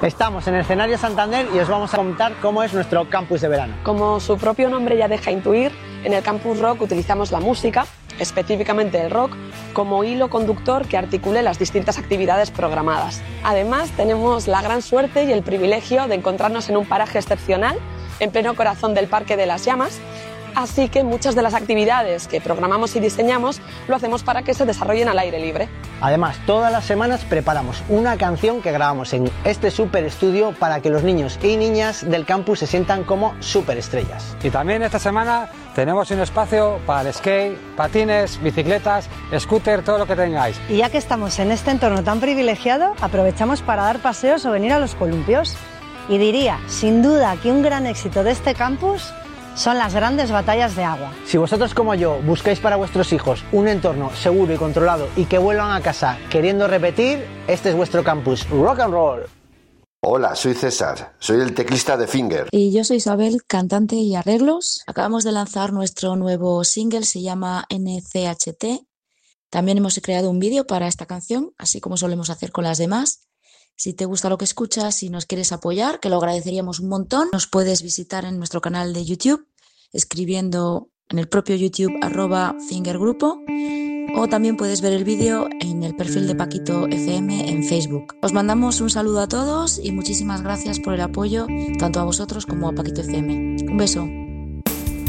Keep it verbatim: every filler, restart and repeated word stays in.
Estamos en el escenario Santander y os vamos a contar cómo es nuestro campus de verano. Como su propio nombre ya deja intuir, en el Campus Rock utilizamos la música, específicamente el rock, como hilo conductor que articule las distintas actividades programadas. Además, tenemos la gran suerte y el privilegio de encontrarnos en un paraje excepcional, en pleno corazón del Parque de las Llamas, así que muchas de las actividades que programamos y diseñamos lo hacemos para que se desarrollen al aire libre. Además, todas las semanas preparamos una canción que grabamos en este super estudio para que los niños y niñas del campus se sientan como superestrellas. Y también esta semana tenemos un espacio para el skate, patines, bicicletas, scooter, todo lo que tengáis. Y ya que estamos en este entorno tan privilegiado, aprovechamos para dar paseos o venir a los columpios. Y diría, sin duda, que un gran éxito de este campus son las grandes batallas de agua. Si vosotros como yo buscáis para vuestros hijos un entorno seguro y controlado y que vuelvan a casa queriendo repetir, este es vuestro campus Rock and Roll. Hola, soy César, soy el teclista de Finger. Y yo soy Isabel, cantante y arreglos. Acabamos de lanzar nuestro nuevo single, se llama N C H T. También hemos creado un vídeo para esta canción, así como solemos hacer con las demás. Si te gusta lo que escuchas, si nos quieres apoyar, que lo agradeceríamos un montón, nos puedes visitar en nuestro canal de YouTube, escribiendo en el propio YouTube arroba fingergrupo, o también puedes ver el vídeo en el perfil de Paquito F M en Facebook. Os mandamos un saludo a todos y muchísimas gracias por el apoyo, tanto a vosotros como a Paquito F M. Un beso.